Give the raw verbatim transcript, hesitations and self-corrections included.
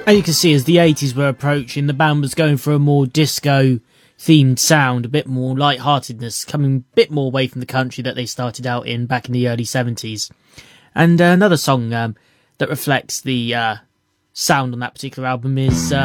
And you can see as the eighties were approaching, the band was going for a more disco-themed sound, a bit more lightheartedness, coming a bit more away from the country that they started out in back in the early seventies. And uh, another song um, that reflects the uh, sound on that particular album is uh,